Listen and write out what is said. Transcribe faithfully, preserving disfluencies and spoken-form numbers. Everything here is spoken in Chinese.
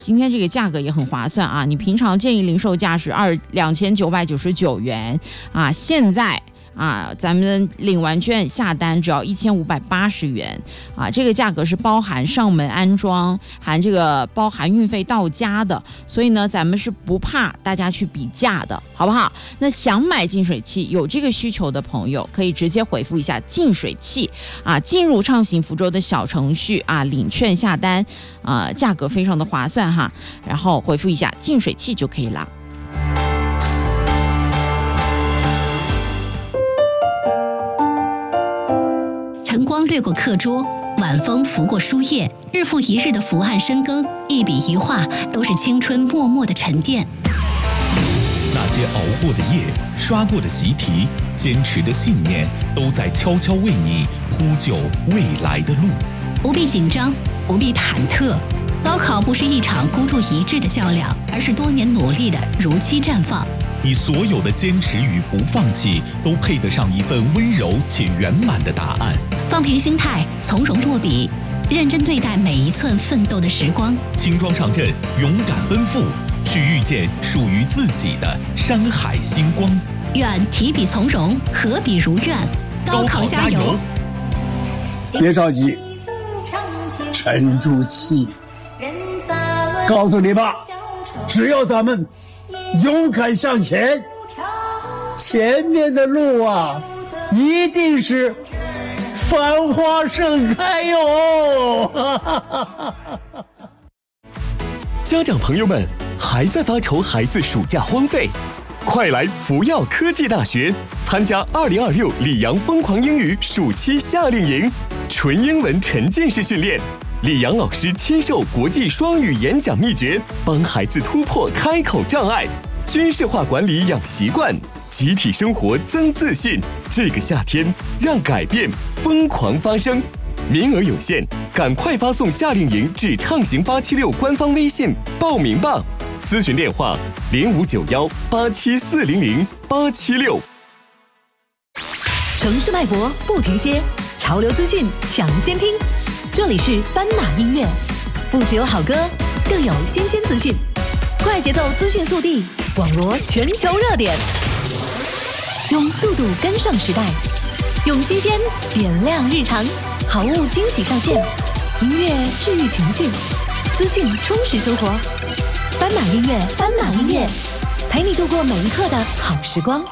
今天这个价格也很划算啊！你平常建议零售价是二两千九百九十九元啊，现在啊，咱们领完券下单只要一千五百八十元啊，这个价格是包含上门安装，含这个包含运费到家的，所以呢，咱们是不怕大家去比价的，好不好？那想买净水器有这个需求的朋友，可以直接回复一下净水器啊，进入畅行福州的小程序啊，领券下单啊，价格非常的划算哈，然后回复一下净水器就可以了。 晨光掠过课桌，晚风拂过书页，日复一日的伏案深耕，一笔一画都是青春默默的沉淀。 那些熬过的夜，刷过的习题，坚持的信念，都在悄悄为你铺就未来的路。 不必紧张，不必忐忑，高考不是一场孤注一掷的较量，而是多年努力的如期绽放。 你所有的坚持与不放弃，都配得上一份温柔且圆满的答案。 放平心态，从容落笔，认真对待每一寸奋斗的时光。 轻装上阵，勇敢奔赴，去遇见属于自己的山海星光。 愿提笔从容，合笔如愿。高考加油！ 别着急，沉住气。告诉你吧，只要咱们勇敢向前，前面的路啊，一定是繁花盛开哟！ 家长朋友们，还在发愁孩子暑假荒废？快来福耀科技大学参加二零二六里昂疯狂英语暑期夏令营，纯英文沉浸式训练。李阳老师亲授国际双语演讲秘诀，帮孩子突破开口障碍，军事化管理养习惯，集体生活增自信。这个夏天，让改变疯狂发生。名额有限，赶快发送夏令营至畅行八七六官方微信报名吧。咨询电话零五九幺八七四零零八七六。 城市脉搏不停歇，潮流资讯抢先听。这里是斑马音乐，不只有好歌，更有新鲜资讯，快节奏资讯速递，网罗全球热点，用速度跟上时代，用新鲜点亮日常，好物惊喜上线，音乐治愈情绪，资讯充实生活。斑马音乐，斑马音乐，陪你度过每一刻的好时光。